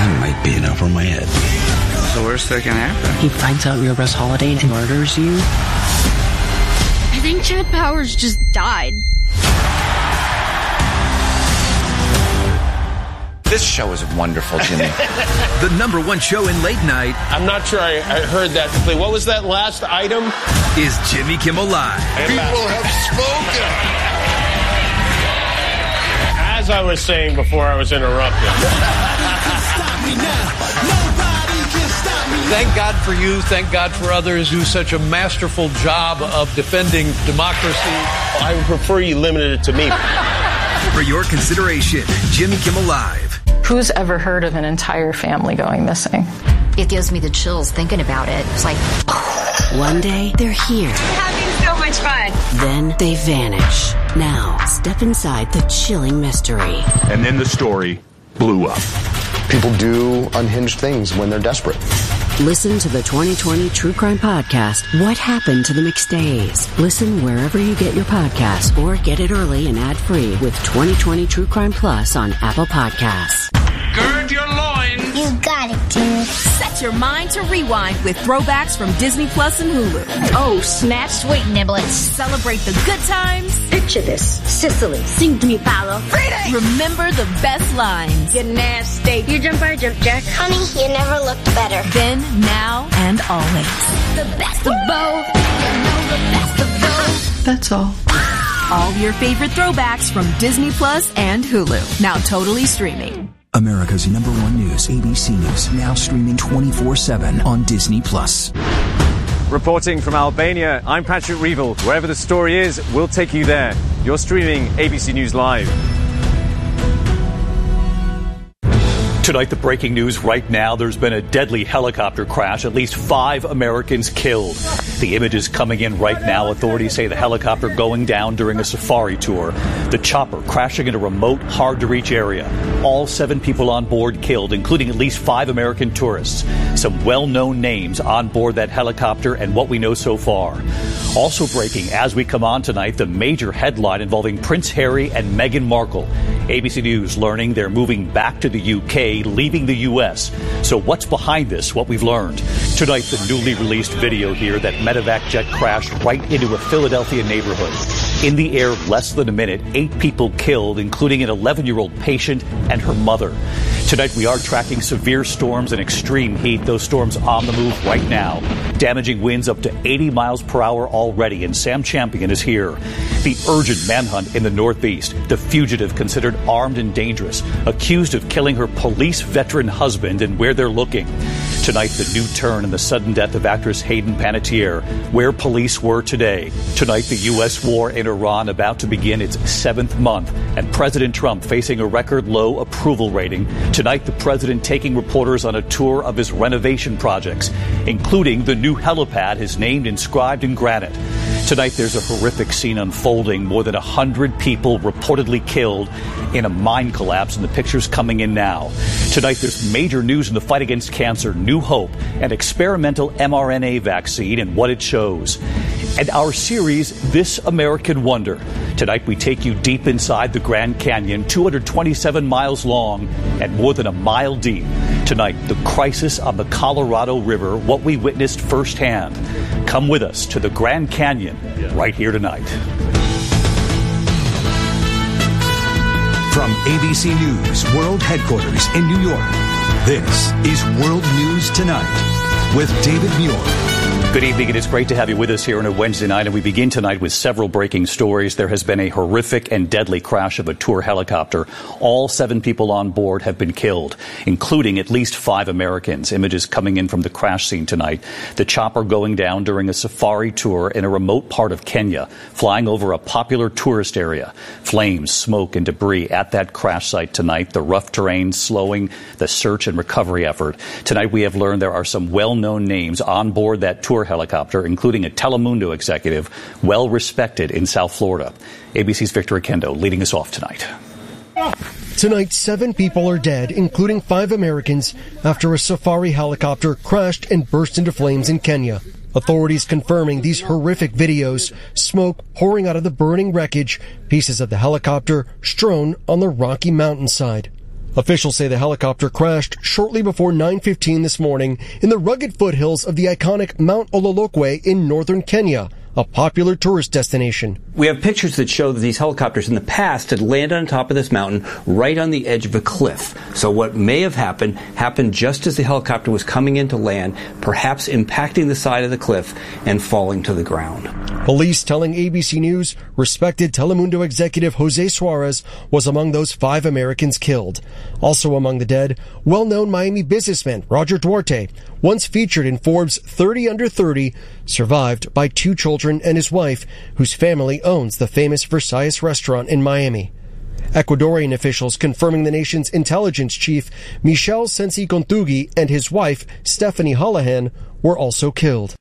That might be enough for my head. What's the worst that can happen? He finds out you're Russ Holiday and murders you. I think Chad Powers just died. This show is wonderful, Jimmy. The #1 show in late night. I'm not sure I heard that completely. What was that last item? Is Jimmy Kimmel Live. People have spoken. As I was saying before I was interrupted. Thank God for you. Thank God for others who do such a masterful job of defending democracy. I would prefer you limited it to me. For your consideration, Jimmy Kimmel Live. Who's ever heard of an entire family going missing? It gives me the chills thinking about it. It's like... One day, they're here. Having so much fun. Then they vanish. Now, step inside the chilling mystery. And then the story blew up. People do unhinged things when they're desperate. Listen to the 2020 True Crime Podcast, What Happened to the McStays. Listen wherever you get your podcasts or get it early and ad-free with 2020 True Crime Plus on Apple Podcasts. Gird your loins. You got it, dude. Set your mind to rewind with throwbacks from Disney Plus and Hulu. Oh, snap, sweet niblets. Celebrate the good times. Picture this. Sicily. Sing to me, Paolo. Remember the best lines. You're nasty. You jump, I jump, Jack. Honey, you never looked better. Then, now, and always. The best of both. You know the best of both. That's all. All your favorite throwbacks from Disney Plus and Hulu. Now totally streaming. America's #1 news, ABC News, now streaming 24/7 on Disney Plus. Reporting from Albania, I'm Patrick Reevell. Wherever the story is, we'll take you there. You're streaming ABC News Live. Tonight, the breaking news right now. There's been a deadly helicopter crash. At least 5 Americans killed. The images coming in right now. Authorities say the helicopter going down during a safari tour. The chopper crashing in a remote, hard-to-reach area. All 7 people on board killed, including at least 5 American tourists. Some well-known names on board that helicopter and what we know so far. Also breaking as we come on tonight, the major headline involving Prince Harry and Meghan Markle. ABC News learning they're moving back to the UK, leaving the U.S. So what's behind this, what we've learned? Tonight, the newly released video here that medevac jet crashed right into a Philadelphia neighborhood. In the air less than a minute, 8 people killed, including an 11-year-old patient and her mother. Tonight, we are tracking severe storms and extreme heat. Those storms on the move right now. Damaging winds up to 80 miles per hour already, and Sam Champion is here. The urgent manhunt in the Northeast. The fugitive considered armed and dangerous, accused of killing her police veteran husband, and where they're looking. Tonight, the new turn in the sudden death of actress Hayden Panettiere, where police were today. Tonight, the U.S. war in Iran about to begin its 7th month, and President Trump facing a record low approval rating. Tonight, the president taking reporters on a tour of his renovation projects, including the new helipad, his name inscribed in granite. Tonight, there's a horrific scene unfolding. More than 100 people reportedly killed in a mine collapse, and the pictures coming in now. Tonight, there's major news in the fight against cancer, new hope, an experimental mRNA vaccine and what it shows. And our series, This American Wonder. Tonight, we take you deep inside the Grand Canyon, 227 miles long and more than a mile deep. Tonight, the crisis on the Colorado River, what we witnessed firsthand. Come with us to the Grand Canyon right here tonight. From ABC News World Headquarters in New York, this is World News Tonight with David Muir. Good evening. It is great to have you with us here on a Wednesday night, and we begin tonight with several breaking stories. There has been a horrific and deadly crash of a tour helicopter. All 7 people on board have been killed, including at least 5 Americans. Images coming in from the crash scene tonight. The chopper going down during a safari tour in a remote part of Kenya, flying over a popular tourist area. Flames, smoke, and debris at that crash site tonight. The rough terrain slowing the search and recovery effort. Tonight we have learned there are some well-known names on board that tour helicopter, including a Telemundo executive well respected in South Florida. ABC's Victor Akendo leading us off tonight. Tonight, 7 people are dead, including 5 Americans, after a safari helicopter crashed and burst into flames in Kenya. Authorities confirming these horrific videos, smoke pouring out of the burning wreckage, pieces of the helicopter strewn on the rocky mountainside. Officials say the helicopter crashed shortly before 9:15 this morning in the rugged foothills of the iconic Mount Ololokwe in northern Kenya, a popular tourist destination. We have pictures that show that these helicopters in the past had landed on top of this mountain right on the edge of a cliff. So what may have happened just as the helicopter was coming in to land, perhaps impacting the side of the cliff and falling to the ground. Police telling ABC News respected Telemundo executive Jose Suarez was among those 5 Americans killed. Also among the dead, well-known Miami businessman Roger Duarte, once featured in Forbes 30 Under 30, survived by 2 children and his wife, whose family owns the famous Versailles restaurant in Miami. Ecuadorian officials confirming the nation's intelligence chief, Michel Sensi Contugi, and his wife, Stephanie Holohan, were also killed.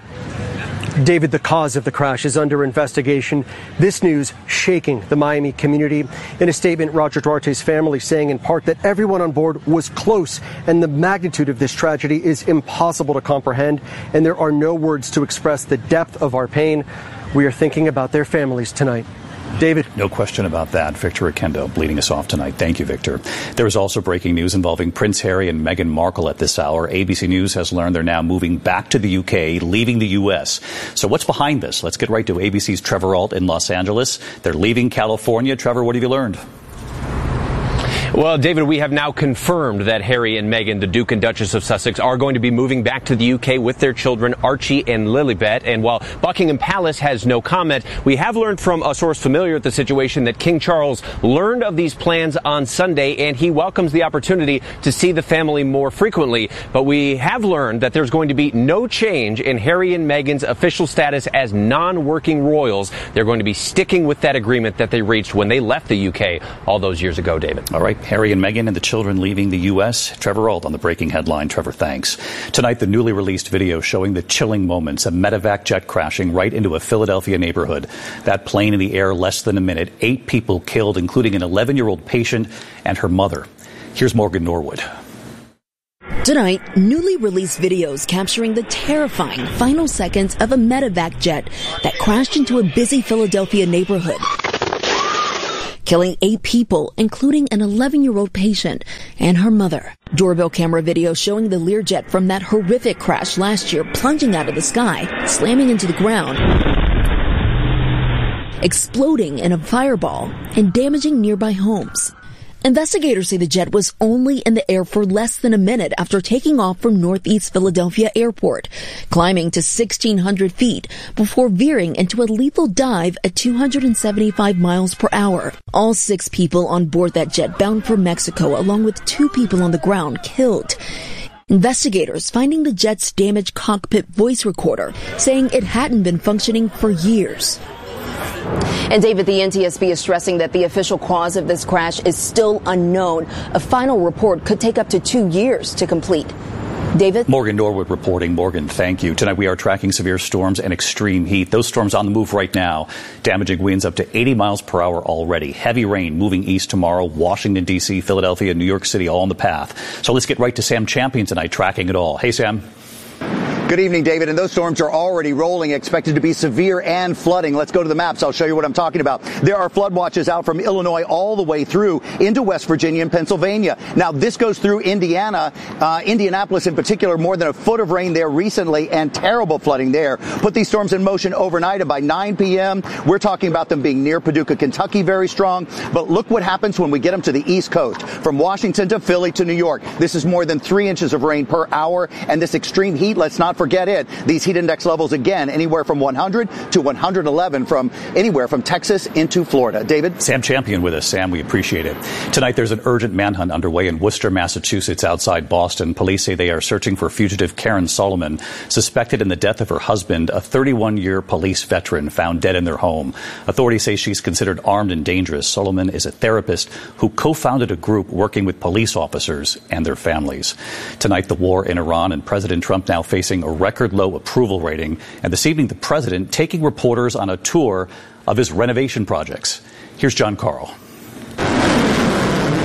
David, the cause of the crash is under investigation. This news shaking the Miami community. In a statement, Roger Duarte's family saying in part that everyone on board was close and the magnitude of this tragedy is impossible to comprehend, and there are no words to express the depth of our pain. We are thinking about their families tonight. David. No question about that. Victor Oquendo leading us off tonight. Thank you, Victor. There is also breaking news involving Prince Harry and Meghan Markle at this hour. ABC News has learned they're now moving back to the UK, leaving the US. So what's behind this? Let's get right to ABC's Trevor Ault in Los Angeles. They're leaving California. Trevor, what have you learned? Well, David, we have now confirmed that Harry and Meghan, the Duke and Duchess of Sussex, are going to be moving back to the UK with their children, Archie and Lilibet. And while Buckingham Palace has no comment, we have learned from a source familiar with the situation that King Charles learned of these plans on Sunday, and he welcomes the opportunity to see the family more frequently. But we have learned that there's going to be no change in Harry and Meghan's official status as non-working royals. They're going to be sticking with that agreement that they reached when they left the UK all those years ago, David. All right. Harry and Meghan and the children leaving the U.S. Trevor Ault on the breaking headline. Trevor, thanks. Tonight, the newly released video showing the chilling moments of medevac jet crashing right into a Philadelphia neighborhood. That plane in the air less than a minute. 8 people killed, including an 11-year-old patient and her mother. Here's Morgan Norwood. Tonight, newly released videos capturing the terrifying final seconds of a medevac jet that crashed into a busy Philadelphia neighborhood, killing 8 people, including an 11-year-old patient and her mother. Doorbell camera video showing the Learjet from that horrific crash last year plunging out of the sky, slamming into the ground, exploding in a fireball, and damaging nearby homes. Investigators say the jet was only in the air for less than a minute after taking off from Northeast Philadelphia Airport, climbing to 1,600 feet before veering into a lethal dive at 275 miles per hour. All 6 people on board that jet bound for Mexico, along with 2 people on the ground, killed. Investigators finding the jet's damaged cockpit voice recorder, saying it hadn't been functioning for years. And David, the NTSB is stressing that the official cause of this crash is still unknown. A final report could take up to 2 years to complete. David? Morgan Norwood reporting. Morgan, thank you. Tonight we are tracking severe storms and extreme heat. Those storms on the move right now, damaging winds up to 80 miles per hour already. Heavy rain moving east tomorrow. Washington, D.C., Philadelphia, New York City, all on the path. So let's get right to Sam Champion tonight, tracking it all. Hey, Sam. Good evening, David. And those storms are already rolling, expected to be severe and flooding. Let's go to the maps. I'll show you what I'm talking about. There are flood watches out from Illinois all the way through into West Virginia and Pennsylvania. Now, this goes through Indiana, Indianapolis in particular, more than a foot of rain there recently and terrible flooding there. Put these storms in motion overnight, and by 9 p.m., we're talking about them being near Paducah, Kentucky, very strong. But look what happens when we get them to the East Coast, from Washington to Philly to New York. This is more than 3 inches of rain per hour, and this extreme heat, let's not forget it. These heat index levels, again, anywhere from 100 to 111 from anywhere from Texas into Florida. David? Sam Champion with us. Sam, we appreciate it. Tonight, there's an urgent manhunt underway in Worcester, Massachusetts, outside Boston. Police say they are searching for fugitive Karen Solomon, suspected in the death of her husband, a 31-year police veteran found dead in their home. Authorities say she's considered armed and dangerous. Solomon is a therapist who co-founded a group working with police officers and their families. Tonight, the war in Iran and President Trump now facing a record low approval rating. And this evening, the president taking reporters on a tour of his renovation projects. Here's John Carl.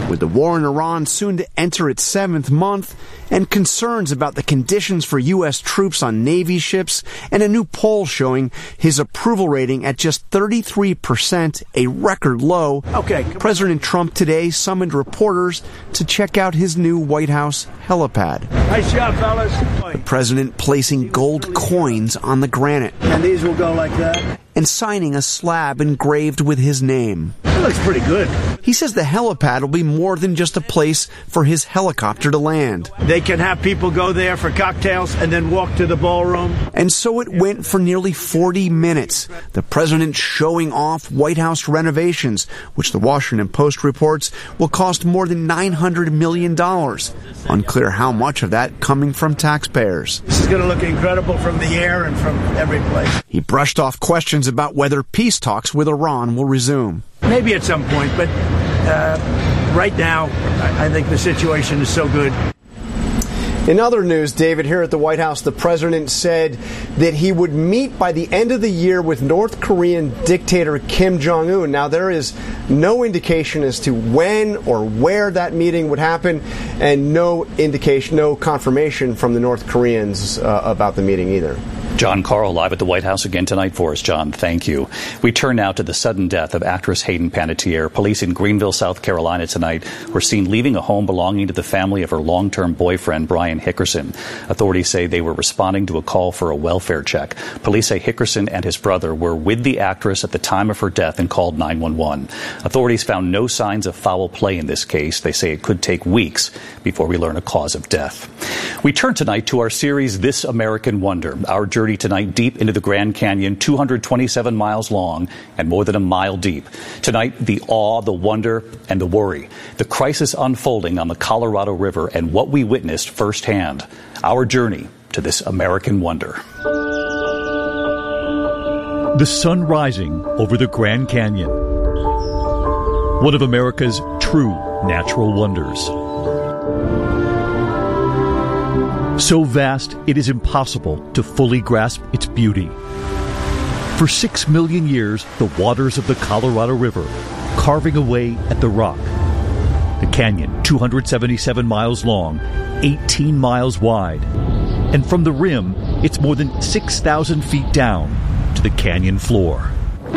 With the war in Iran soon to enter its 7th month, and concerns about the conditions for U.S. troops on Navy ships, and a new poll showing his approval rating at just 33%, a record low, President Trump today summoned reporters to check out his new White House helipad. Nice job, fellas. The president placing gold coins on the granite. And these will go like that. And signing a slab engraved with his name. That looks pretty good. He says the helipad will be more than just a place for his helicopter to land. They can have people go there for cocktails and then walk to the ballroom. And so it went for nearly 40 minutes. The president showing off White House renovations, which the Washington Post reports will cost more than $900 million. Unclear how much of that coming from taxpayers. This is going to look incredible from the air and from every place. He brushed off questions about whether peace talks with Iran will resume. Maybe at some point, but right now, I think the situation is so good. In other news, David, here at the White House, the president said that he would meet by the end of the year with North Korean dictator Kim Jong-un. Now, there is no indication as to when or where that meeting would happen, and no indication, no confirmation from the North Koreans about the meeting either. John Carl live at the White House again tonight for us. John, thank you. We turn now to the sudden death of actress Hayden Panettiere. Police in Greenville, South Carolina tonight were seen leaving a home belonging to the family of her long-term boyfriend, Brian Hickerson. Authorities say they were responding to a call for a welfare check. Police say Hickerson and his brother were with the actress at the time of her death and called 911. Authorities found no signs of foul play in this case. They say it could take weeks before we learn a cause of death. We turn tonight to our series, This American Wonder. Our journey tonight deep into the Grand Canyon, 227 miles long and more than a mile deep. Tonight, the awe, the wonder, and the worry. The crisis unfolding on the Colorado River and what we witnessed firsthand. Our journey to this American wonder. The sun rising over the Grand Canyon. One of America's true natural wonders. So vast, it is impossible to fully grasp its beauty. For 6 million years, the waters of the Colorado River carving away at the rock. The canyon, 277 miles long, 18 miles wide. And from the rim, it's more than 6,000 feet down to the canyon floor.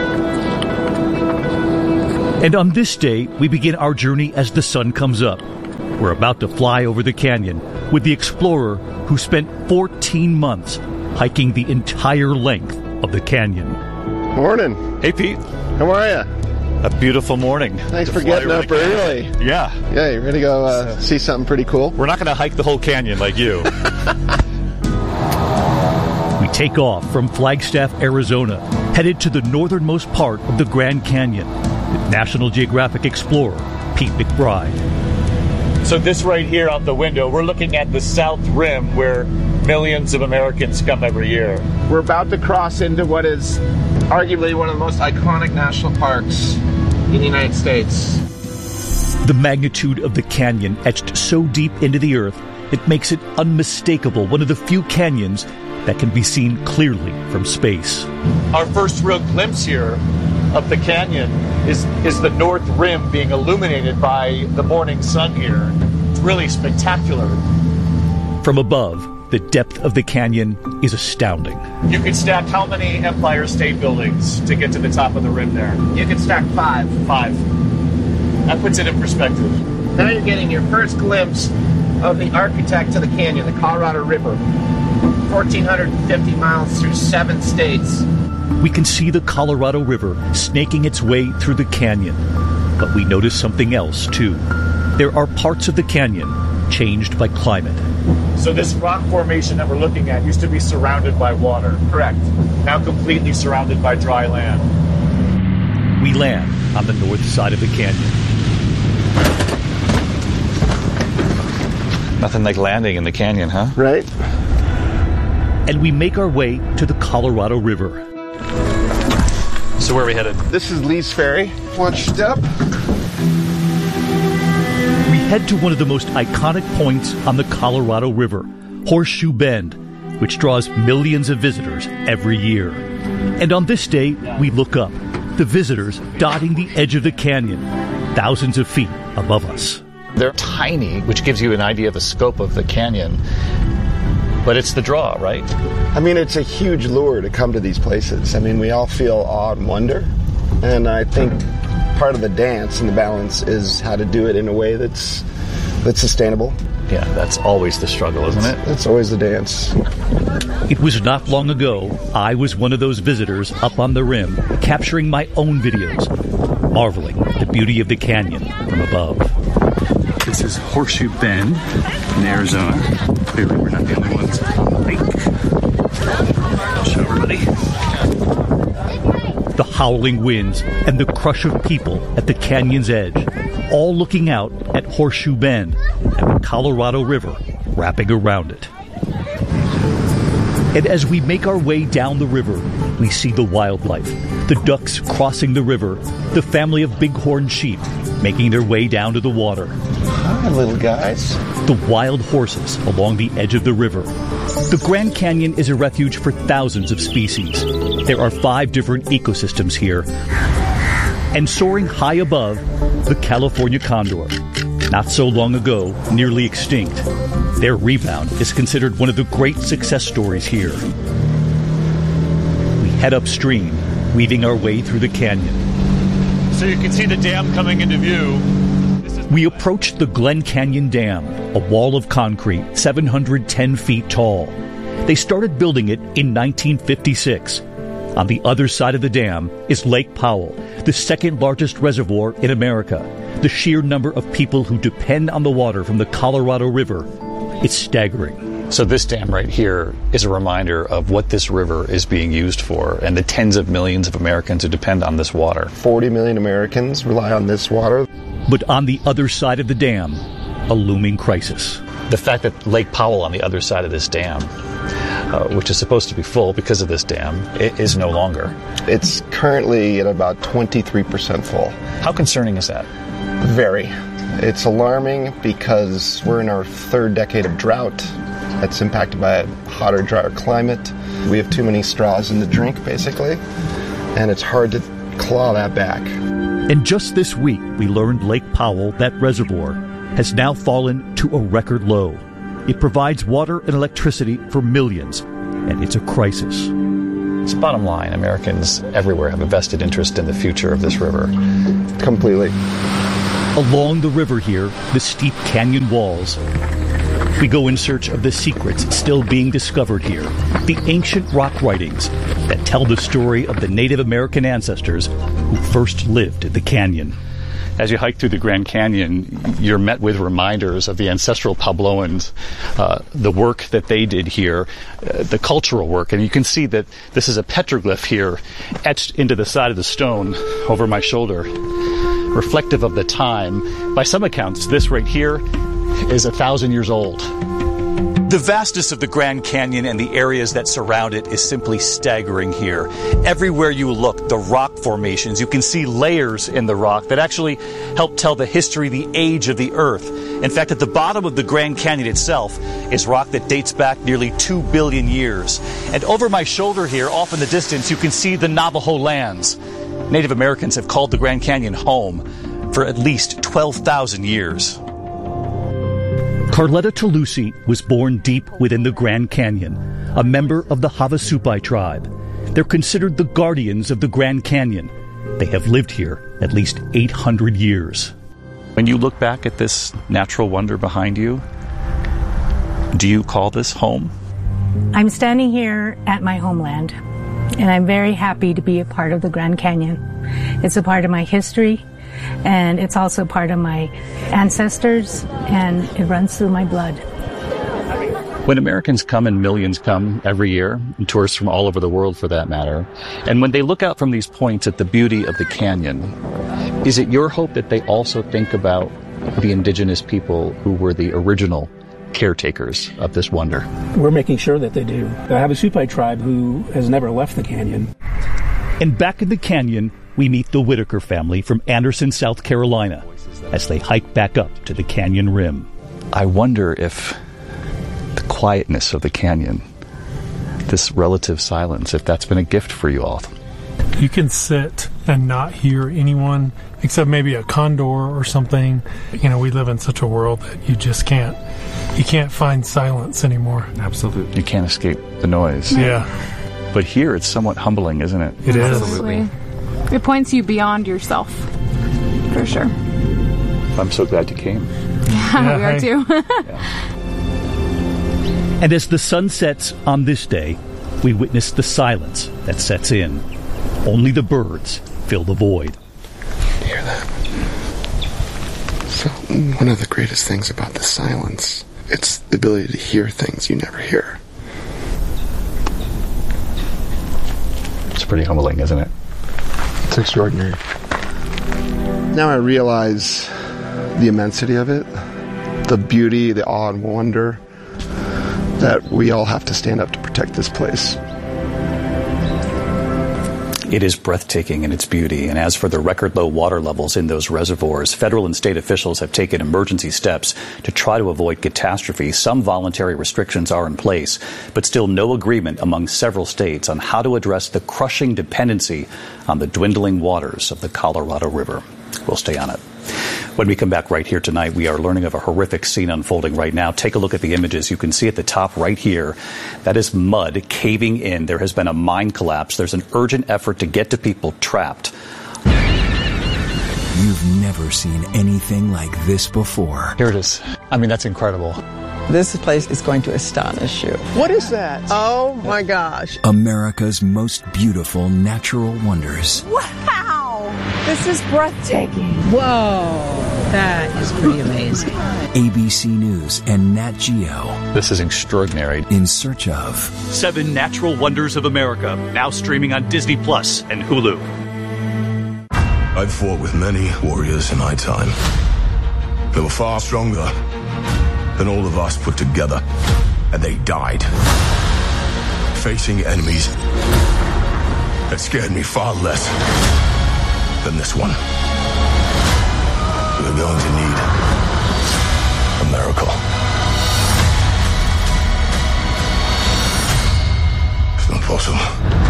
And on this day, we begin our journey as the sun comes up. We're about to fly over the canyon with the explorer who spent 14 months hiking the entire length of the canyon. Morning. Hey, Pete. How are you? A beautiful morning. Thanks for getting up early. Yeah. Yeah, you ready to go see something pretty cool? We're not going to hike the whole canyon like you. We take off from Flagstaff, Arizona, headed to the northernmost part of the Grand Canyon with National Geographic explorer Pete McBride. So this right here out the window, we're looking at the South Rim where millions of Americans come every year. We're about to cross into what is arguably one of the most iconic national parks in the United States. The magnitude of the canyon etched so deep into the earth, it makes it unmistakable, one of the few canyons that can be seen clearly from space. Our first real glimpse here of the canyon is the North Rim being illuminated by the morning sun here. It's really spectacular. From above, the depth of the canyon is astounding. You could stack how many Empire State Buildings to get to the top of the rim there? You could stack 5. 5. That puts it in perspective. Now you're getting your first glimpse of the architect of the canyon, the Colorado River. 1,450 miles through 7 states. We can see the Colorado River snaking its way through the canyon. But we notice something else, too. There are parts of the canyon changed by climate. So this rock formation that we're looking at used to be surrounded by water. Correct. Now completely surrounded by dry land. We land on the north side of the canyon. Nothing like landing in the canyon, huh? Right. And we make our way to the Colorado River. So where are we headed? This is Lee's Ferry. Watch your step. We head to one of the most iconic points on the Colorado River, Horseshoe Bend, which draws millions of visitors every year. And on this day, we look up the visitors dotting the edge of the canyon, thousands of feet above us. They're tiny, which gives you an idea of the scope of the canyon. But it's the draw, right? I mean, it's a huge lure to come to these places. I mean, we all feel awe and wonder. And I think part of the dance and the balance is how to do it in a way that's sustainable. Yeah, that's always the struggle, isn't it? That's always the dance. It was not long ago I was one of those visitors up on the rim, capturing my own videos, marveling at the beauty of the canyon from above. This is Horseshoe Bend in Arizona. Clearly we're not the only ones. I'll show everybody. The howling winds and the crush of people at the canyon's edge, all looking out at Horseshoe Bend and the Colorado River wrapping around it. And as we make our way down the river, we see the wildlife, the ducks crossing the river, the family of bighorn sheep making their way down to the water. Hi, little guys. The wild horses along the edge of the river. The Grand Canyon is a refuge for thousands of species. There are 5 different ecosystems here. And soaring high above, the California condor. Not so long ago, nearly extinct. Their rebound is considered one of the great success stories here. We head upstream, weaving our way through the canyon. So you can see the dam coming into view. We approach the Glen Canyon Dam, a wall of concrete 710 feet tall. They started building it in 1956. On the other side of the dam is Lake Powell, the second largest reservoir in America. The sheer number of people who depend on the water from the Colorado River is staggering. So this dam right here is a reminder of what this river is being used for and the tens of millions of Americans who depend on this water. 40 million Americans rely on this water. But on the other side of the dam, a looming crisis. The fact that Lake Powell on the other side of this dam, which is supposed to be full because of this dam, it is no longer. It's currently at about 23% full. How concerning is that? Very. It's alarming because we're in our 3rd decade of drought that's impacted by a hotter, drier climate. We have too many straws in the drink, basically, and it's hard to claw that back. And just this week, we learned Lake Powell, that reservoir, has now fallen to a record low. It provides water and electricity for millions, and it's a crisis. It's bottom line, Americans everywhere have a vested interest in the future of this river. Completely. Along the river here, the steep canyon walls, we go in search of the secrets still being discovered here, the ancient rock writings that tell the story of the Native American ancestors who first lived in the canyon. As you hike through the Grand Canyon, you're met with reminders of the ancestral Puebloans, the work that they did here, the cultural work. And you can see that this is a petroglyph here etched into the side of the stone over my shoulder, reflective of the time. By some accounts, this right here is 1,000 years old. The vastness of the Grand Canyon and the areas that surround it is simply staggering here. Everywhere you look, the rock formations, you can see layers in the rock that actually help tell the history, the age of the Earth. In fact, at the bottom of the Grand Canyon itself is rock that dates back nearly 2 billion years. And over my shoulder here, off in the distance, you can see the Navajo lands. Native Americans have called the Grand Canyon home for at least 12,000 years. Carletta Talusi was born deep within the Grand Canyon, a member of the Havasupai tribe. They're considered the guardians of the Grand Canyon. They have lived here at least 800 years. When you look back at this natural wonder behind you, do you call this home? I'm standing here at my homeland, and I'm very happy to be a part of the Grand Canyon. It's a part of my history, and it's also part of my ancestors, and it runs through my blood. When Americans come, and millions come every year, and tourists from all over the world for that matter, and when they look out from these points at the beauty of the canyon, is it your hope that they also think about the indigenous people who were the original caretakers of this wonder? We're making sure that they do. The Havasupai tribe, who has never left the canyon. And back in the canyon, we meet the Whitaker family from Anderson, South Carolina, as they hike back up to the canyon rim. I wonder if the quietness of the canyon, this relative silence, if that's been a gift for you all. You can sit and not hear anyone except maybe a condor or something. We live in such a world that you just can't find silence anymore. Absolutely. You can't escape the noise. Yeah. But here it's somewhat humbling, isn't it? It is. Absolutely. It points you beyond yourself, for sure. I'm so glad you came. Yeah, we are too. And as the sun sets on this day, we witness the silence that sets in. Only the birds fill the void. Hear that? So one of the greatest things about the silence, it's the ability to hear things you never hear. It's pretty humbling, isn't it? It's extraordinary. Now I realize the immensity of it, the beauty, the awe and wonder that we all have to stand up to protect this place. It is breathtaking in its beauty, and as for the record low water levels in those reservoirs, federal and state officials have taken emergency steps to try to avoid catastrophe. Some voluntary restrictions are in place, but still no agreement among several states on how to address the crushing dependency on the dwindling waters of the Colorado River. We'll stay on it. When we come back right here tonight, we are learning of a horrific scene unfolding right now. Take a look at the images. You can see at the top right here, that is mud caving in. There has been a mine collapse. There's an urgent effort to get to people trapped. You've never seen anything like this before. Here it is. I mean, that's incredible. This place is going to astonish you. What is that? Oh my gosh. America's most beautiful natural wonders. Wow! This is breathtaking. Whoa, that is pretty amazing. ABC News and Nat Geo. This is extraordinary. In search of 7 Natural Wonders of America, now streaming on Disney Plus and Hulu. I've fought with many warriors in my time. They were far stronger than all of us put together, and they died facing enemies that scared me far less than this one. We're going to need a miracle. It's not possible.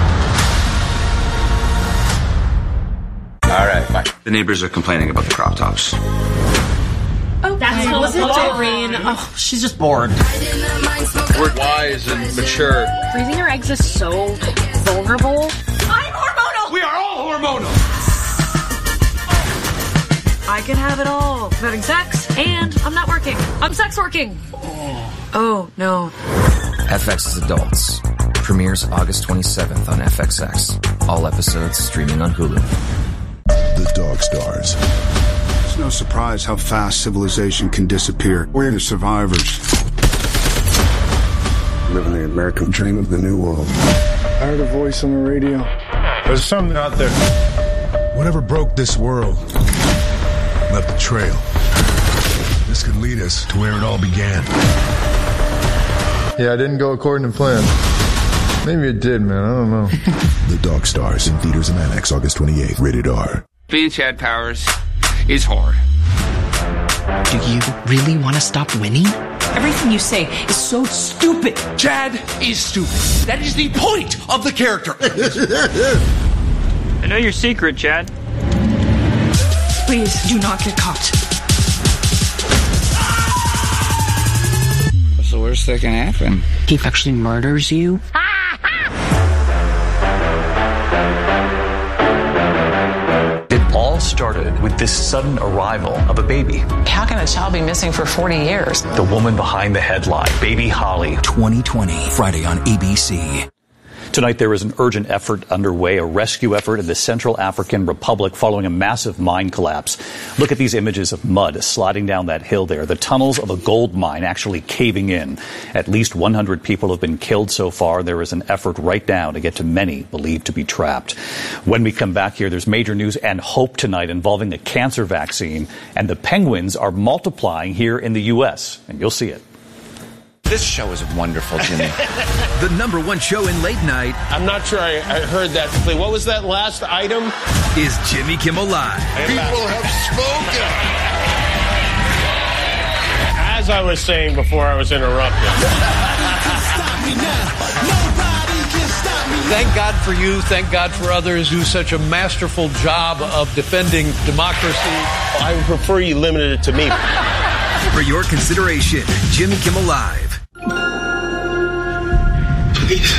All right, fine. The neighbors are complaining about the crop tops. Oh, that's wasn't Doreen. Oh, she's just bored. We're wise and mature. Raising your eggs is so vulnerable. I'm hormonal. We are all hormonal. I can have it all. I'm having sex, and I'm not working. I'm sex working. Oh, no. FX's Adults. Premieres August 27th on FXX. All episodes streaming on Hulu. The Dog Stars. It's no surprise how fast civilization can disappear. We're the survivors. Living the American dream of the new world. I heard a voice on the radio. There's something out there. Whatever broke this world left a trail. This could lead us to where it all began. Yeah, I didn't go according to plan. Maybe it did, man. I don't know. The Dog Stars in theaters and IMAX August 28th. Rated R. Being Chad Powers is hard. Do you really want to stop winning? Everything you say is so stupid. Chad is stupid. That is the point of the character. I know your secret, Chad. Please do not get caught. What's the worst that can happen? He actually murders you? It all started with this sudden arrival of a baby. How can a child be missing for 40 years? The woman behind the headline, Baby Holly. 2020, Friday on ABC. Tonight, there is an urgent effort underway, a rescue effort in the Central African Republic following a massive mine collapse. Look at these images of mud sliding down that hill there. The tunnels of a gold mine actually caving in. At least 100 people have been killed so far. There is an effort right now to get to many believed to be trapped. When we come back here, there's major news and hope tonight involving the cancer vaccine. And the penguins are multiplying here in the U.S. And you'll see it. This show is wonderful, Jimmy. The #1 show in late night. I'm not sure I heard that. What was that last item? Is Jimmy Kimmel Live. People have spoken. As I was saying before I was interrupted. Nobody can stop me now. Thank God for you. Thank God for others who do such a masterful job of defending democracy. I would prefer you limited it to me. For your consideration, Jimmy Kimmel Live. Please.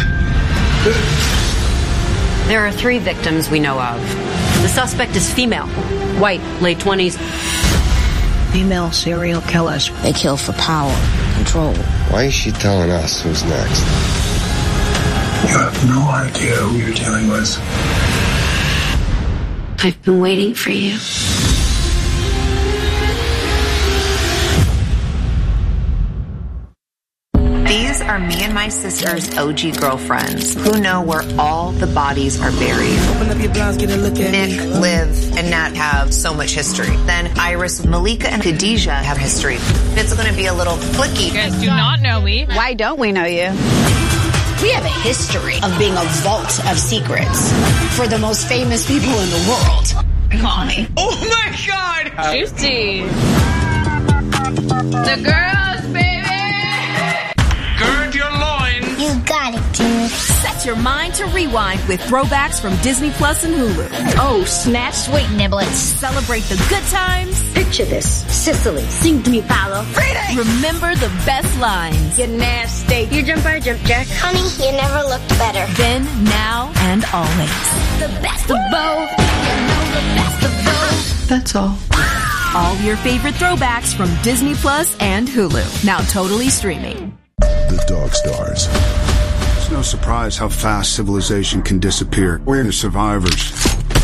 There are 3 victims we know of. The suspect is female, white, late 20s. Female serial killers. They kill for power, control. Why is she telling us who's next? You have no idea who you're dealing with. I've been waiting for you. These are me and my sister's OG girlfriends who know where all the bodies are buried. Open up your blinds, get a look at Nick, Liv, and Nat have so much history. Then Iris, Malika, and Khadijah have history. It's going to be a little flicky. You guys do not know me. Why don't we know you? We have a history of being a vault of secrets for the most famous people in the world. Connie. Oh my God! Juicy. The girls, baby. Gird your loins. You got it, dude. Set your mind to rewind with throwbacks from Disney Plus and Hulu. Oh, snatch sweet niblets. Celebrate the good times. Picture this. Sicily. Sing to me, Paolo. Friday. Remember the best lines. You nasty. You jump, I jump, Jack. Honey, you never looked better. Then, now, and always. The best of both. You know the best of both. That's all. All your favorite throwbacks from Disney Plus and Hulu. Now totally streaming. The Dog Stars. It's no surprise how fast civilization can disappear. We're the survivors.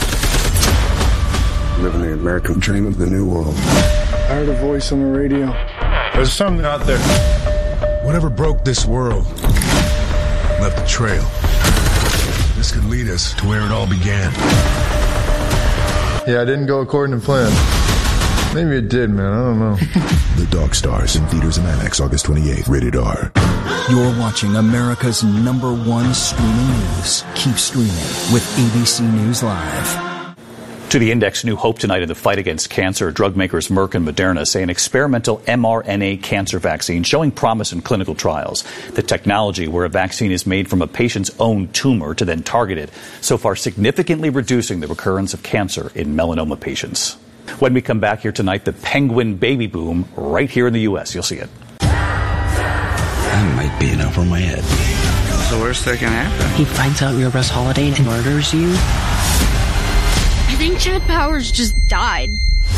Living the American dream of the new world. I heard a voice on the radio. There's something out there. Whatever broke this world left a trail. This could lead us to where it all began. Yeah, I didn't go according to plan. Maybe it did, man. I don't know. The Dog Stars in theaters and IMAX August 28th. Rated R. You're watching America's #1 streaming news. Keep streaming with ABC News Live. To the Index, new hope tonight in the fight against cancer. Drug makers Merck and Moderna say an experimental mRNA cancer vaccine showing promise in clinical trials. The technology where a vaccine is made from a patient's own tumor to then target it, so far significantly reducing the recurrence of cancer in melanoma patients. When we come back here tonight, the penguin baby boom right here in the U.S. You'll see it. I might be in over my head. What's the worst that can happen? He finds out you're Russ Holiday and murders you. I think Chad Powers just died.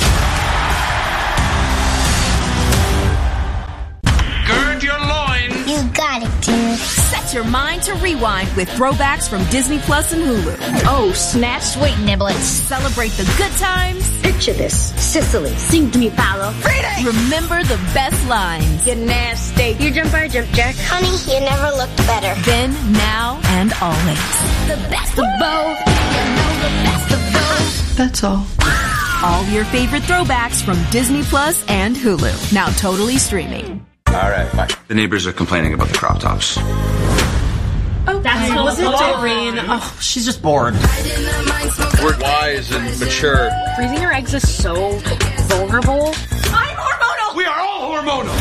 Gird your loins. You got it, dude. Set your mind to rewind with throwbacks from Disney Plus and Hulu. Oh, snatch sweet niblets. Celebrate the good times. Picture this. Sicily. Sing to me, Paolo. Friday. Remember the best lines. You nasty. You jump, I jump, Jack. Honey, you never looked better. Then, now, and always. The best of both. You know the best of both. That's all. All your favorite throwbacks from Disney Plus and Hulu. Now totally streaming. All right, bye. The neighbors are complaining about the crop tops. Oh, that's what was it, Doreen? Oh, she's just bored. We're wise and mature. Freezing your eggs is so vulnerable. I'm hormonal. We are all hormonal.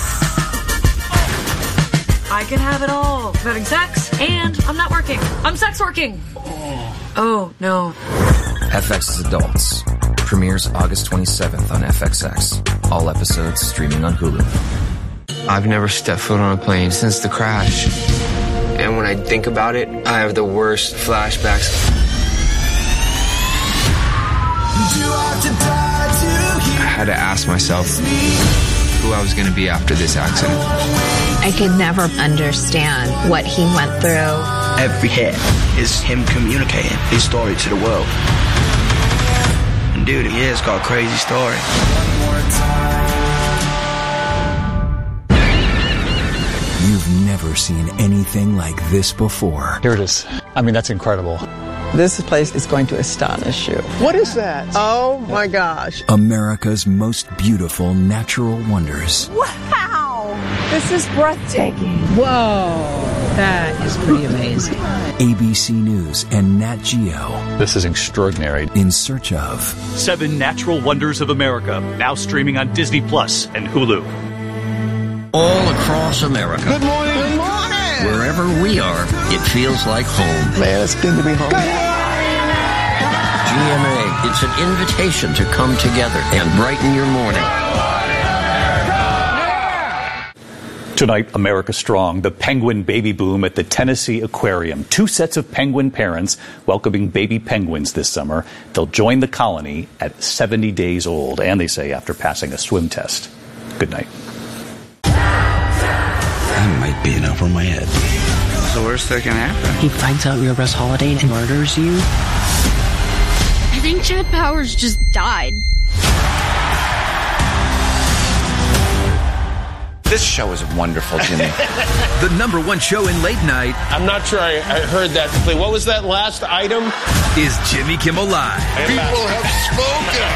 I can have it all. Having sex, and I'm not working. I'm sex working. Oh, no. FX's Adults. Premieres August 27th on FXX. All episodes streaming on Hulu. I've never stepped foot on a plane since the crash. And when I think about it, I have the worst flashbacks. I had to ask myself who I was going to be after this accident. I could never understand what he went through. Every hit is him communicating his story to the world. And dude, he has got a crazy story. You've never seen anything like this before. Here it is. I mean, that's incredible. This place is going to astonish you. What is that? Oh my gosh. America's most beautiful natural wonders. Wow! This is breathtaking. Whoa, that is pretty amazing. ABC News and Nat Geo. This is extraordinary. In search of 7 Natural Wonders of America, now streaming on Disney Plus and Hulu. All across America. Good morning. Good morning. Wherever we are, it feels like home. Man, it's good to be home. GMA, it's an invitation to come together and brighten your morning. Tonight, America Strong, the penguin baby boom at the Tennessee Aquarium. 2 sets of penguin parents welcoming baby penguins this summer. They'll join the colony at 70 days old, and they say after passing a swim test. Good night. I might be in over my head. What's the worst that can happen? He finds out you're Russ Holiday and murders you. I think Chad Powers just died. This show is wonderful, Jimmy. The #1 show in late night. I'm not sure I heard that completely. What was that last item? Is Jimmy Kimmel Live. People have spoken.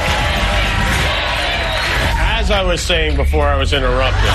As I was saying before I was interrupted.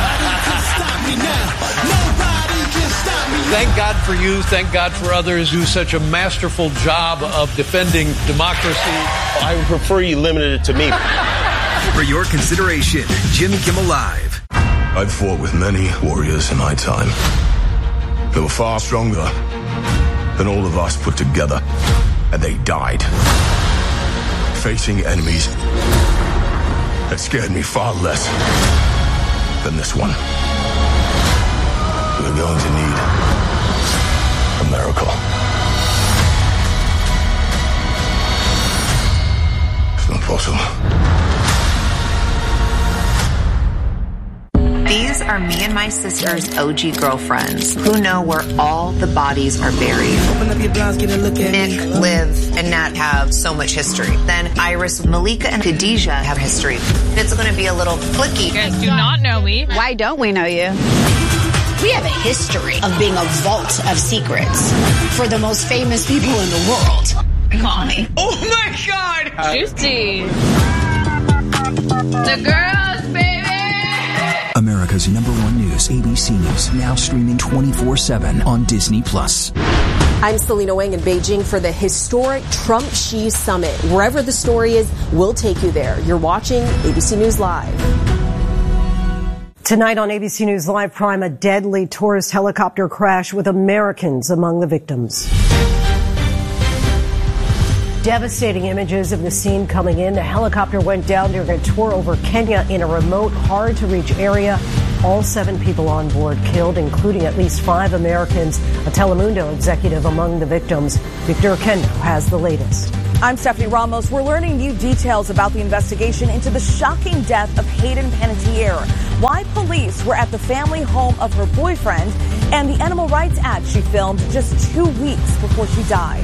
Thank God for you. Thank God for others who do such a masterful job of defending democracy. I would prefer you limited it to me. For your consideration, Jimmy Kimmel Live. I've fought with many warriors in my time. They were far stronger than all of us put together, and they died facing enemies that scared me far less than this one. We're going to need a miracle. It's not possible. These are me and my sister's OG girlfriends who know where all the bodies are buried. Open up your blouse, get a look at Nick, Liv, and Nat have so much history. Then Iris, Malika, and Khadijah have history. It's going to be a little clicky. You guys do not know me. Why don't we know you? We have a history of being a vault of secrets for the most famous people in the world. Call me. Oh my God! Juicy. The girls, baby! America's #1 news, ABC News, now streaming 24/7 on Disney+. I'm Selena Wang in Beijing for the historic Trump-Xi summit. Wherever the story is, we'll take you there. You're watching ABC News Live. Tonight on ABC News Live Prime, a deadly tourist helicopter crash with Americans among the victims. Devastating images of the scene coming in. The helicopter went down during a tour over Kenya in a remote, hard-to-reach area. All 7 people on board killed, including at least 5 Americans. A Telemundo executive among the victims. Victor Kendo has the latest. I'm Stephanie Ramos. We're learning new details about the investigation into the shocking death of Hayden Panettiere, why police were at the family home of her boyfriend, and the animal rights ad she filmed just 2 weeks before she died.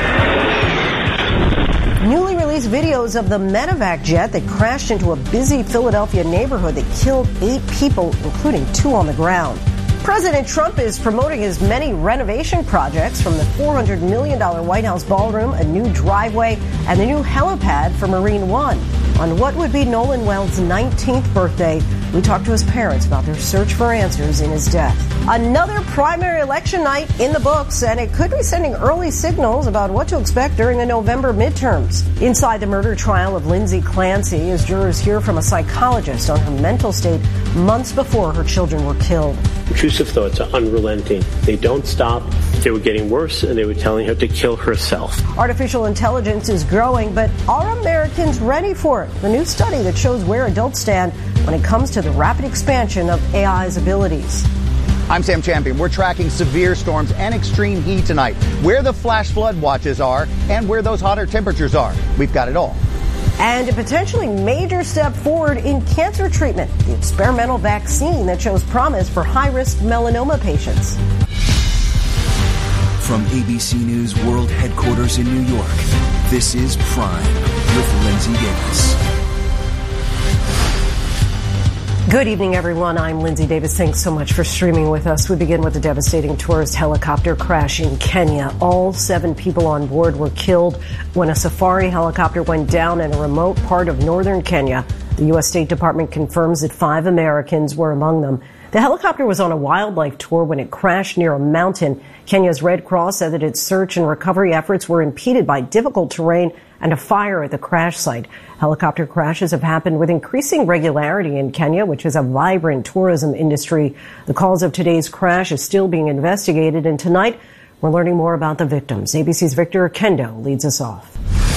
Newly released videos of the medevac jet that crashed into a busy Philadelphia neighborhood that killed 8 people, including 2 on the ground. President Trump is promoting his many renovation projects, from the $400 million White House ballroom, a new driveway, and the new helipad for Marine One. On what would be Nolan Weld's 19th birthday, we talked to his parents about their search for answers in his death. Another primary election night in the books, and it could be sending early signals about what to expect during the November midterms. Inside the murder trial of Lindsay Clancy, as jurors hear from a psychologist on her mental state months before her children were killed. Intrusive thoughts are unrelenting. They don't stop. They were getting worse, and they were telling her to kill herself. Artificial intelligence is growing, but are Americans ready for it? The new study that shows where adults stand when it comes to the rapid expansion of AI's abilities. I'm Sam Champion. We're tracking severe storms and extreme heat tonight, where the flash flood watches are and where those hotter temperatures are. We've got it all. And a potentially major step forward in cancer treatment, the experimental vaccine that shows promise for high-risk melanoma patients. From ABC News World Headquarters in New York, this is Prime with Lindsay Davis. Good evening, everyone. I'm Lindsay Davis. Thanks so much for streaming with us. We begin with a devastating tourist helicopter crash in Kenya. All 7 people on board were killed when a safari helicopter went down in a remote part of northern Kenya The U.S. State Department confirms that 5 Americans were among them. The helicopter was on a wildlife tour when it crashed near a mountain. Kenya's Red Cross said that its search and recovery efforts were impeded by difficult terrain and a fire at the crash site. Helicopter crashes have happened with increasing regularity in Kenya, which is a vibrant tourism industry. The cause of today's crash is still being investigated, and tonight we're learning more about the victims. ABC's Victor Kendo leads us off.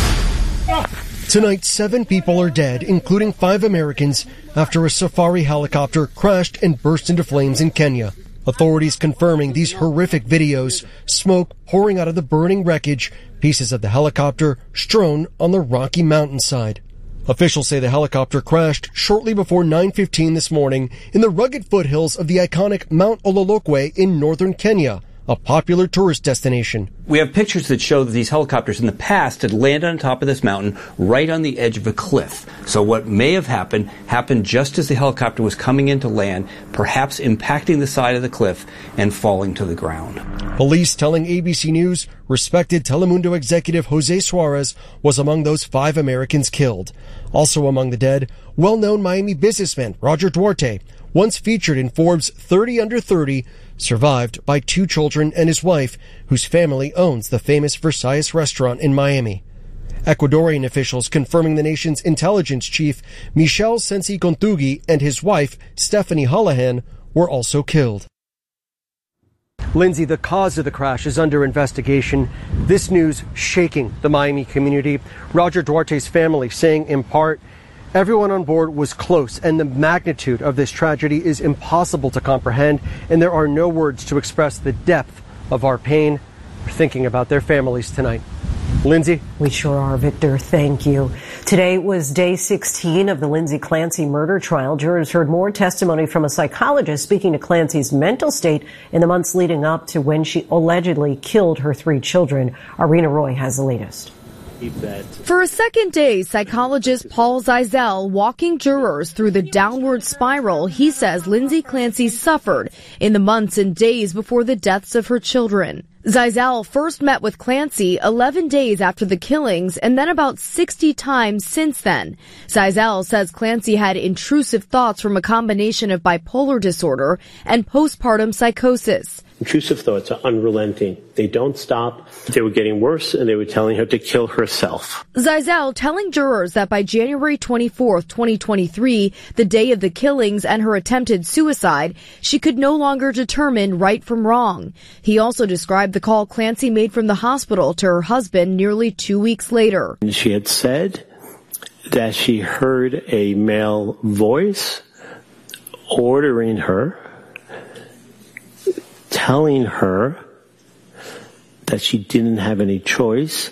Tonight, 7 people are dead, including 5 Americans, after a safari helicopter crashed and burst into flames in Kenya. Authorities confirming these horrific videos, smoke pouring out of the burning wreckage, pieces of the helicopter strewn on the rocky mountainside. Officials say the helicopter crashed shortly before 9:15 this morning in the rugged foothills of the iconic Mount Ololokwe in northern Kenya, a popular tourist destination. We have pictures that show that these helicopters in the past had landed on top of this mountain right on the edge of a cliff. So what may have happened just as the helicopter was coming in to land, perhaps impacting the side of the cliff and falling to the ground. Police telling ABC News respected Telemundo executive Jose Suarez was among those 5 Americans killed. Also among the dead, well-known Miami businessman Roger Duarte, once featured in Forbes 30 Under 30, survived by 2 children and his wife, whose family owns the famous Versailles restaurant in Miami. Ecuadorian officials confirming the nation's intelligence chief, Michel Sensi Contugi, and his wife, Stephanie Holohan, were also killed. Lindsay, the cause of the crash is under investigation. This news shaking the Miami community. Roger Duarte's family saying, in part, everyone on board was close, and the magnitude of this tragedy is impossible to comprehend, and there are no words to express the depth of our pain. We're thinking about their families tonight. Lindsay? We sure are, Victor. Thank you. Today was day 16 of the Lindsay Clancy murder trial. Jurors heard more testimony from a psychologist speaking to Clancy's mental state in the months leading up to when she allegedly killed her 3 children. Irina Roy has the latest. For a second day, psychologist Paul Zeisel walking jurors through the downward spiral he says Lindsay Clancy suffered in the months and days before the deaths of her children. Zeisel first met with Clancy 11 days after the killings and then about 60 times since then. Zeisel says Clancy had intrusive thoughts from a combination of bipolar disorder and postpartum psychosis. Intrusive thoughts are unrelenting. They don't stop. They were getting worse, and they were telling her to kill herself. Zeisel telling jurors that by January 24th, 2023, the day of the killings and her attempted suicide, she could no longer determine right from wrong. He also described the call Clancy made from the hospital to her husband nearly 2 weeks later. She had said that she heard a male voice ordering her, telling her that she didn't have any choice,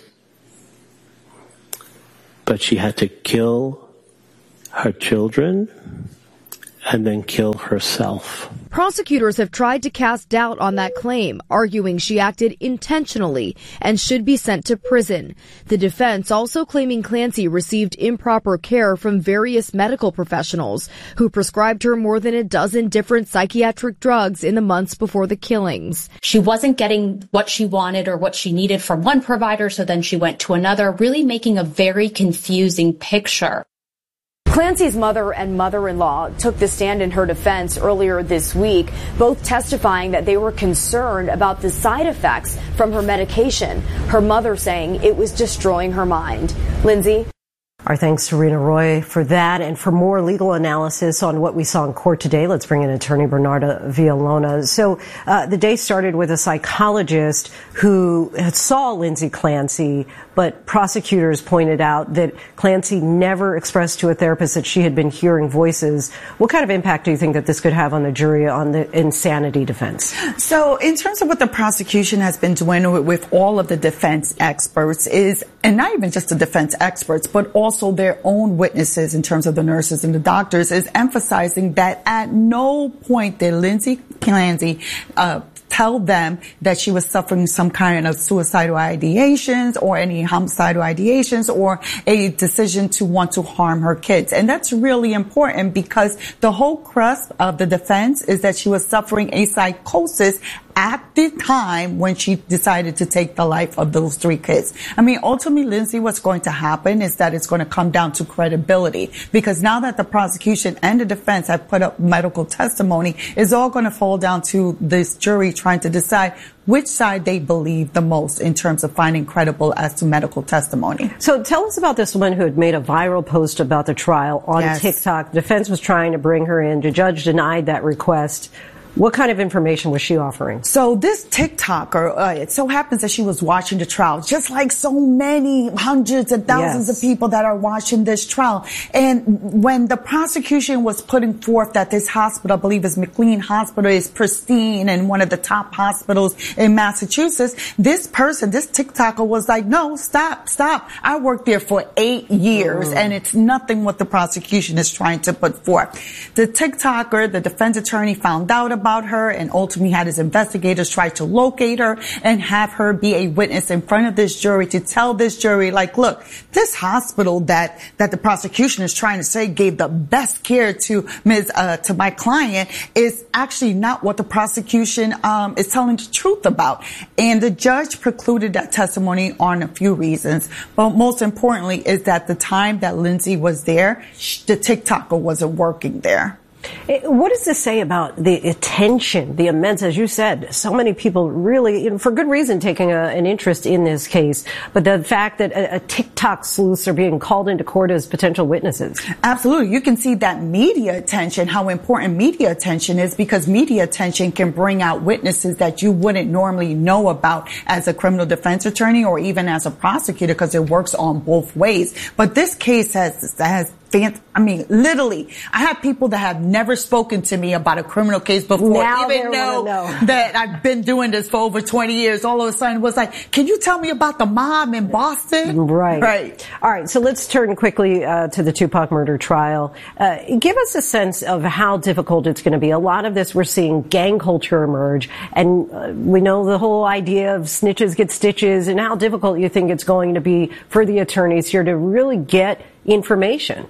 but she had to kill her children and then kill herself. Prosecutors have tried to cast doubt on that claim, arguing she acted intentionally and should be sent to prison. The defense also claiming Clancy received improper care from various medical professionals who prescribed her more than a dozen different psychiatric drugs in the months before the killings. She wasn't getting what she wanted or what she needed from one provider, so then she went to another, really making a very confusing picture. Clancy's mother and mother-in-law took the stand in her defense earlier this week, both testifying that they were concerned about the side effects from her medication, her mother saying it was destroying her mind. Lindsay? Our thanks to Rena Roy for that. And for more legal analysis on what we saw in court today, let's bring in attorney Bernarda Villalona. So the day started with a psychologist who saw Lindsay Clancy, but prosecutors pointed out that Clancy never expressed to a therapist that she had been hearing voices. What kind of impact do you think that this could have on the jury on the insanity defense? So in terms of what the prosecution has been doing with all of the defense experts is, and not even just the defense experts, but also their own witnesses in terms of the nurses and the doctors, is emphasizing that at no point did Lindsay Clancy tell them that she was suffering some kind of suicidal ideations or any homicidal ideations or a decision to want to harm her kids. And that's really important because the whole crux of the defense is that she was suffering a psychosis at the time when she decided to take the life of those 3 kids. I mean, ultimately, Lindsay, what's going to happen is that it's going to come down to credibility, because now that the prosecution and the defense have put up medical testimony, it's all going to fall down to this jury trying to decide which side they believe the most in terms of finding credible as to medical testimony. So tell us about this woman who had made a viral post about the trial on TikTok. The defense was trying to bring her in. The judge denied that request. What kind of information was she offering? So this TikToker, it so happens that she was watching the trial, just like so many hundreds and thousands of people that are watching this trial. And when the prosecution was putting forth that this hospital, I believe is McLean Hospital, is pristine and one of the top hospitals in Massachusetts, this person, this TikToker was like, no, stop. I worked there for 8 years and it's nothing what the prosecution is trying to put forth. The TikToker, the defense attorney, found out about her and ultimately had his investigators try to locate her and have her be a witness in front of this jury to tell this jury, like, look, this hospital that the prosecution is trying to say gave the best care to to my client is actually not what the prosecution is telling the truth about. And the judge precluded that testimony on a few reasons. But most importantly is that the time that Lindsay was there, the TikToker wasn't working there. What does this say about the attention, the immense, as you said, so many people really, for good reason, taking an interest in this case, but the fact that a TikTok sleuths are being called into court as potential witnesses? Absolutely. You can see that media attention, how important media attention is, because media attention can bring out witnesses that you wouldn't normally know about as a criminal defense attorney or even as a prosecutor, because it works on both ways. But this case has literally, I have people that have never spoken to me about a criminal case before, now even know that I've been doing this for over 20 years. All of a sudden was like, can you tell me about the mob in Boston? Right. All right. So let's turn quickly to the Tupac murder trial. Give us a sense of how difficult it's going to be. A lot of this, we're seeing gang culture emerge, and we know the whole idea of snitches get stitches, and how difficult you think it's going to be for the attorneys here to really get information.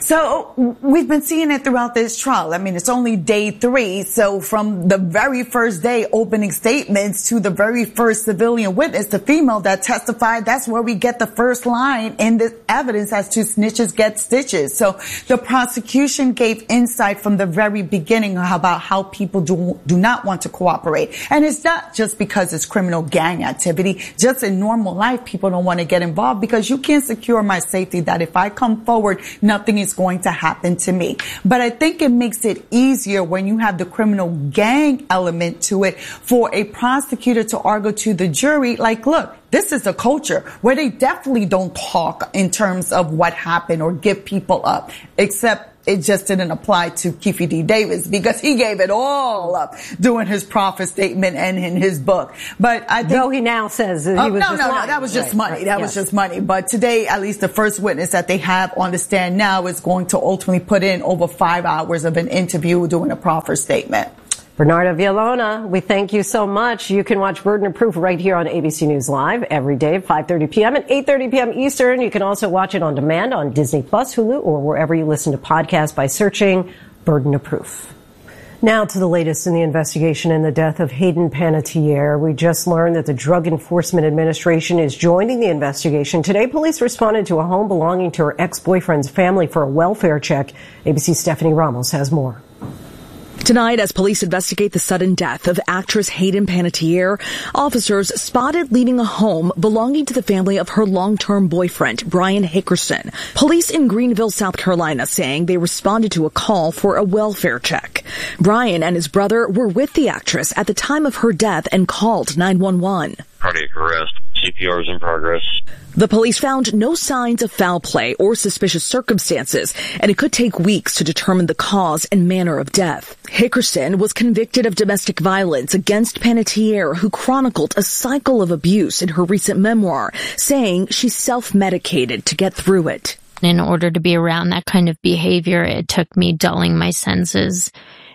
So we've been seeing it throughout this trial. I mean, it's only day 3. So from the very first day opening statements to the very first civilian witness, the female that testified, that's where we get the first line in the evidence as to snitches get stitches. So the prosecution gave insight from the very beginning about how people do not want to cooperate. And it's not just because it's criminal gang activity. Just in normal life, people don't want to get involved because you can't secure my safety that if I come forward, nothing is going to happen to me. But I think it makes it easier when you have the criminal gang element to it for a prosecutor to argue to the jury, like, look, this is a culture where they definitely don't talk in terms of what happened or give people up, except it just didn't apply to Keefe D. Davis because he gave it all up doing his profit statement and in his book. But I think, though he now says that he was just lying. that was just money. That was just money. But today, at least the first witness that they have on the stand now is going to ultimately put in over 5 hours of an interview doing a proffer statement. Bernarda Villalona, we thank you so much. You can watch Burden of Proof right here on ABC News Live every day at 5:30 p.m. and 8:30 p.m. Eastern. You can also watch it on demand on Disney Plus, Hulu, or wherever you listen to podcasts by searching Burden of Proof. Now to the latest in the investigation in the death of Hayden Panettiere. We just learned that the Drug Enforcement Administration is joining the investigation. Today, police responded to a home belonging to her ex-boyfriend's family for a welfare check. ABC's Stephanie Ramos has more. Tonight, as police investigate the sudden death of actress Hayden Panettiere, officers spotted leaving a home belonging to the family of her long-term boyfriend, Brian Hickerson. Police in Greenville, South Carolina, saying they responded to a call for a welfare check. Brian and his brother were with the actress at the time of her death and called 911. Cardiac arrest. CPR is in progress. The police found no signs of foul play or suspicious circumstances, and it could take weeks to determine the cause and manner of death. Hickerson was convicted of domestic violence against Panettiere, who chronicled a cycle of abuse in her recent memoir, saying she self-medicated to get through it. In order to be around that kind of behavior, it took me dulling my senses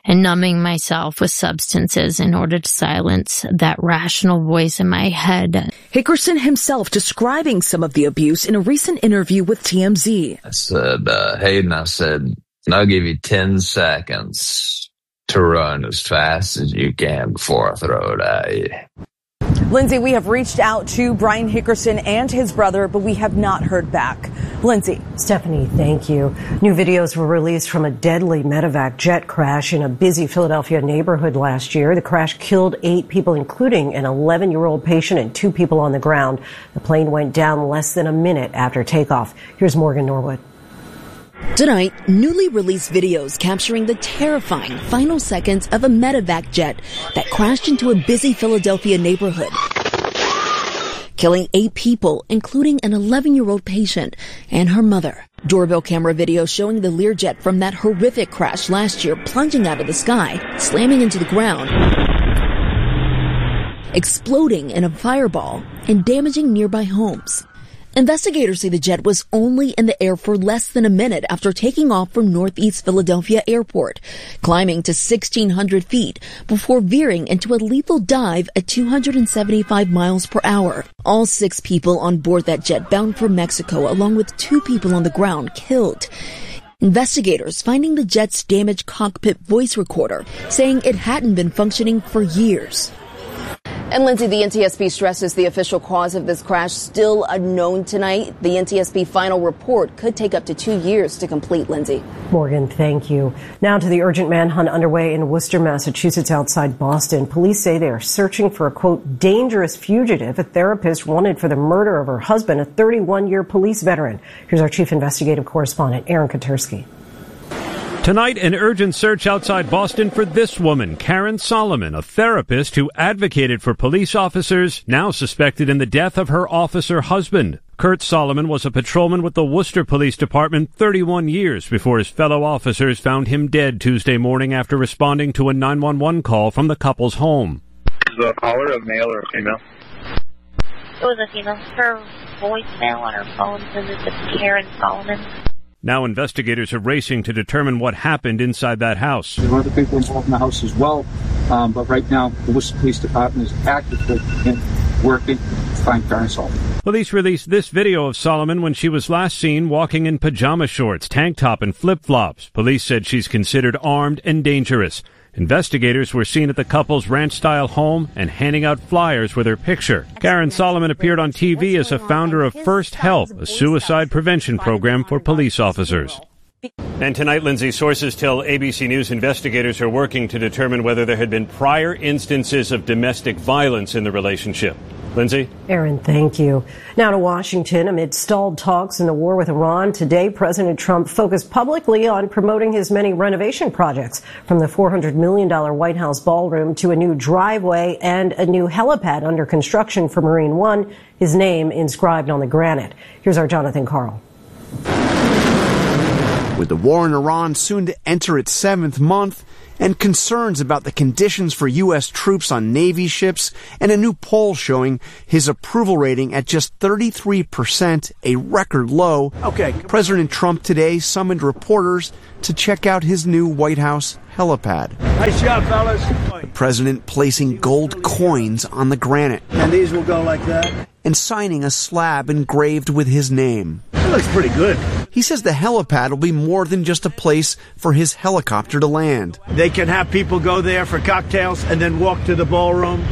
and numbing myself with substances in order to silence that rational voice in my head. Hickerson himself describing some of the abuse in a recent interview with TMZ. I said, Hayden, I'll give you 10 seconds to run as fast as you can before I throw it at you. Lindsay, we have reached out to Brian Hickerson and his brother, but we have not heard back. Lindsay. Stephanie, thank you. New videos were released from a deadly medevac jet crash in a busy Philadelphia neighborhood last year. The crash killed 8 people, including an 11-year-old patient and 2 people on the ground. The plane went down less than a minute after takeoff. Here's Morgan Norwood. Tonight, newly released videos capturing the terrifying final seconds of a medevac jet that crashed into a busy Philadelphia neighborhood, killing 8 people, including an 11-year-old patient and her mother. Doorbell camera video showing the Learjet from that horrific crash last year plunging out of the sky, slamming into the ground, exploding in a fireball, and damaging nearby homes. Investigators say the jet was only in the air for less than a minute after taking off from Northeast Philadelphia Airport, climbing to 1,600 feet before veering into a lethal dive at 275 miles per hour. All 6 people on board that jet bound for Mexico, along with 2 people on the ground, killed. Investigators finding the jet's damaged cockpit voice recorder, saying it hadn't been functioning for years. And Lindsay, the NTSB stresses the official cause of this crash still unknown tonight. The NTSB final report could take up to 2 years to complete, Lindsay. Morgan, thank you. Now to the urgent manhunt underway in Worcester, Massachusetts, outside Boston. Police say they are searching for a, quote, dangerous fugitive, a therapist wanted for the murder of her husband, a 31-year police veteran. Here's our chief investigative correspondent, Aaron Katersky. Tonight, an urgent search outside Boston for this woman, Karen Solomon, a therapist who advocated for police officers, now suspected in the death of her officer husband. Kurt Solomon was a patrolman with the Worcester Police Department 31 years before his fellow officers found him dead Tuesday morning after responding to a 911 call from the couple's home. Is the caller a male or a female? It was a female. Her voicemail on her phone says it's Karen Solomon. Now investigators are racing to determine what happened inside that house. There are other people involved in the house as well, but right now the Worcester Police Department is actively working to find Karen Solomon. Police released this video of Solomon when she was last seen walking in pajama shorts, tank top, and flip-flops. Police said she's considered armed and dangerous. Investigators were seen at the couple's ranch-style home and handing out flyers with her picture. Karen Solomon appeared on TV as a founder of First Help, a suicide prevention program for police officers. And tonight, Lindsay, sources tell ABC News investigators are working to determine whether there had been prior instances of domestic violence in the relationship. Lindsay? Aaron, thank you. Now to Washington. Amid stalled talks in the war with Iran, today President Trump focused publicly on promoting his many renovation projects, from the $400 million White House ballroom to a new driveway and a new helipad under construction for Marine One, his name inscribed on the granite. Here's our Jonathan Carl. With the war in Iran soon to enter its 7th month, and concerns about the conditions for U.S. troops on Navy ships, and a new poll showing his approval rating at just 33%, a record low. President Trump today summoned reporters to check out his new White House helipad. Nice job, fellas. The president placing gold coins on the granite. And these will go like that? And signing a slab engraved with his name. That looks pretty good. He says the helipad will be more than just a place for his helicopter to land. They can have people go there for cocktails and then walk to the ballroom.